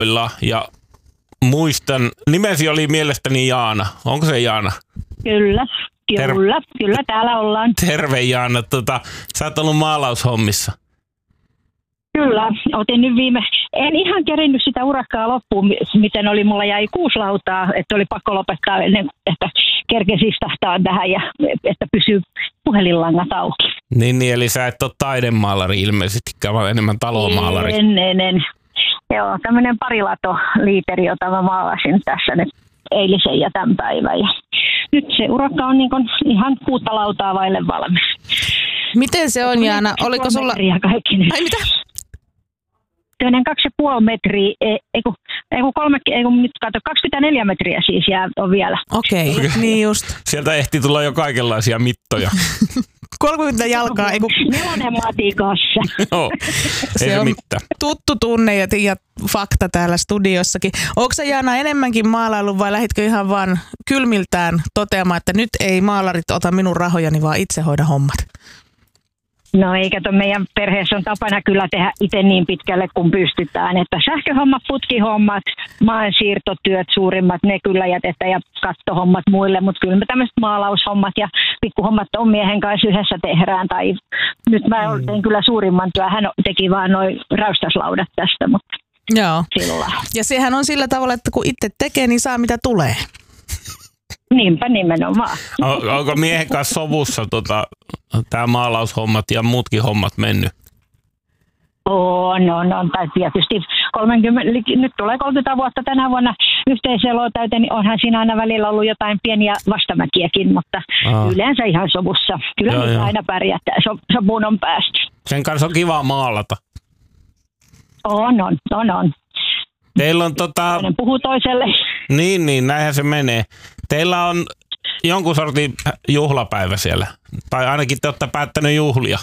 Kaapilla ja muistan, nimesi oli mielestäni Jaana. Onko se Jaana? Kyllä, täällä ollaan. Terve Jaana, sä oot ollut maalaushommissa. Kyllä, otin nyt en ihan kerinnyt sitä urakkaa loppuun, miten oli, mulla jäi 6 lautaa, että oli pakko lopettaa ennen, että kerkesi istahtaa tähän ja että pysyy puhelinlangat auki. Niin, eli sä et ole taidemaalari ilmeisesti, vaan enemmän talomaalari. En. Joo, tämmöinen parilato-liiteri, jota mä maalasin tässä nyt eilisen ja tämän päivän. Ja nyt se urakka on niin ihan 6 lautaa vaille valmis. Miten se on, Jaana? Oliko sulla... Ai mitä? Toinen 2,5 metriä, nyt kato, 24 metriä siis on vielä. Okei, niin just. Sieltä ehti tulla jo kaikenlaisia mittoja. 30 jalkaa. 4 matikossa. Joo, se on mitään. Tuttu tunne ja fakta täällä studiossakin. Onko sä, Jaana, enemmänkin maalaillut vai lähditkö ihan vaan kylmiltään toteamaan, että nyt ei maalarit ota minun rahojani, vaan itse hoida hommat? No eikä meidän perheessä on tapana kyllä tehdä itse niin pitkälle kuin pystytään, että sähköhommat, putkihommat, maansiirtotyöt suurimmat, ne kyllä jätetään ja kattohommat muille, mutta kyllä me tämmöiset maalaushommat ja pikkuhommat on miehen kanssa yhdessä tehdään, tai nyt mä tein kyllä suurimman työ, hän teki vaan noin räystäslaudat tästä, mutta joo. Sillä. Ja sehän on sillä tavalla, että kun itse tekee, niin saa mitä tulee. Niinpä nimenomaan. Onko miehen kanssa sovussa tämä maalaushommat ja muutkin hommat mennyt? On. Tai tietysti nyt tulee 30 vuotta tänä vuonna yhteiseloa täyteen, niin onhan siinä aina välillä ollut jotain pieniä vastamäkiäkin, mutta yleensä ihan sovussa. Kyllä niitä aina pärjättää, sopuun on päästy. Sen kanssa on kiva maalata. On. Teillä on toinen puhuu toiselle. Niin, näinhän se menee. Teillä on jonkun sortin juhlapäivä siellä, tai ainakin te olette päättänyt juhlia.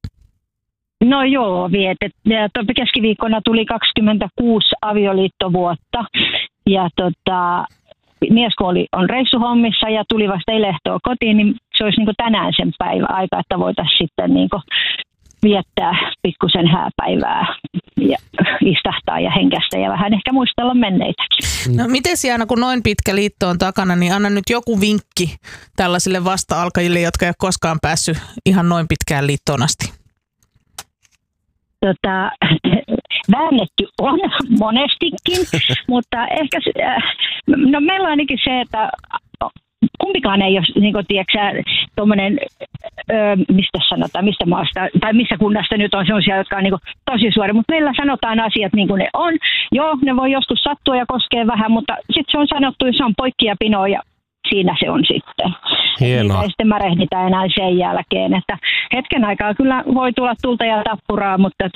No joo, keskiviikkona tuli 26 avioliittovuotta ja mies kun on reissuhommissa ja tuli vasta eilehtoa kotiin, niin se olisi niin kuin tänään sen päivä aika, että voitaisiin sitten niin kuin viettää pikkusen hääpäivää ja istahtaa ja henkästä ja vähän ehkä muistella menneitäkin. No miten, Jaana, kun noin pitkä liitto on takana, niin anna nyt joku vinkki tällaisille vasta-alkajille, jotka ei ole koskaan päässyt ihan noin pitkään liittoon asti. Väännetty on monestikin, mutta ehkä meillä on ainakin se, että kumpikaan ei ole, niin kuin tiedätkö, tuommoinen, mistä maasta, tai missä kunnasta nyt on sellaisia, jotka on niin kuin tosi suori, mutta meillä sanotaan asiat niin kuin ne on. Joo, ne voi joskus sattua ja koskee vähän, mutta sitten se on sanottu, se on poikki ja pino ja siinä se on sitten. Hienoa. Ja sitten märehditään enää sen jälkeen, että hetken aikaa kyllä voi tulla tulta ja tappuraa, mutta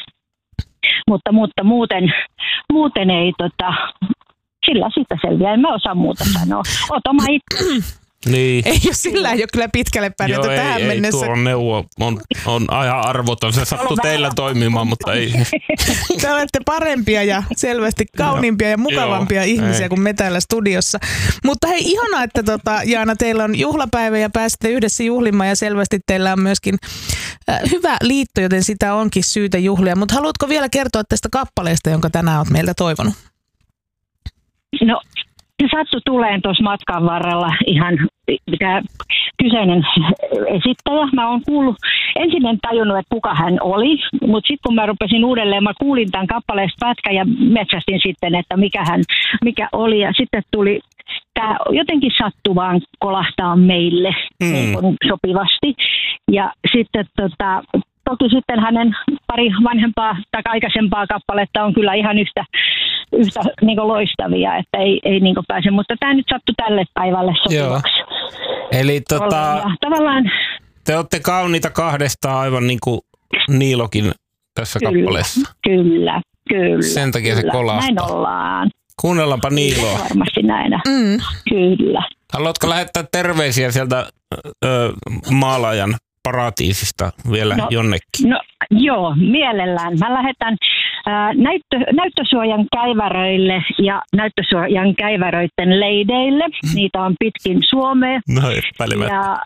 muuten ei sillä sitten selviää. En mä osaa muuta sanoa. Oot oma itse. Niin. Ei ole sillä ei ole kyllä pitkälle pärjätty tähän mennessä. Tuo neuvo on ihan arvoton. Se sattuu teillä toimimaan, mutta ei. Te olette parempia ja selvästi kauniimpia ja mukavampia ihmisiä kuin me täällä studiossa. Mutta hei, ihanaa, että Jaana, teillä on juhlapäivä ja pääsitte yhdessä juhlimaan ja selvästi teillä on myöskin hyvä liitto, joten sitä onkin syytä juhlia. Mutta haluatko vielä kertoa tästä kappaleesta, jonka tänään olet meiltä toivonut? No, se sattui tuleen tuossa matkan varrella ihan tämä kyseinen esittäjä. Mä oon kuullut, ensin en tajunnut, että kuka hän oli, mutta sitten kun mä rupesin uudelleen, mä kuulin tämän kappaleesta pätkän ja metsästin sitten, että mikä oli. Ja sitten tuli, tämä jotenkin sattuu vaan kolahtaa meille niin sopivasti. Ja sitten toki sitten hänen pari vanhempaa tai aikaisempaa kappaletta on kyllä ihan yhtä niin kuin loistavia, että ei niin kuin pääse, mutta tämä nyt sattui tälle päivälle sopivaksi. Eli tavallaan te olette kauniita kahdestaan aivan niin kuin Niilokin tässä kappaleessa. Kyllä. Sen takia se kolahtaa. Näin ollaan. Kuunnellaanpa Niiloa. Varmasti näin. Kyllä. Haluatko lähettää terveisiä sieltä maalaajan paratiisista vielä jonnekin? No joo, mielellään. Mä lähetän näyttösuojan käiväröille ja näyttösuojan käiväröiden leideille. Niitä on pitkin Suomea. No epäilemättä.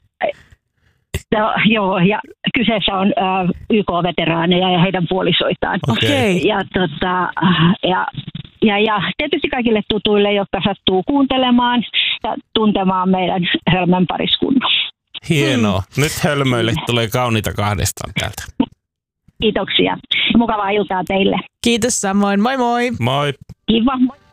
Joo, ja kyseessä on YK-veteraaneja ja heidän puolisoitaan. Okei. Ja Ja tietysti kaikille tutuille, jotka sattuu kuuntelemaan ja tuntemaan meidän Hölmön pariskunnan. Hienoa. Nyt hölmöille tulee kauniita kahdestaan täältä. Kiitoksia. Mukavaa iltaa teille. Kiitos samoin. Moi moi. Moi. Kiva. Moi.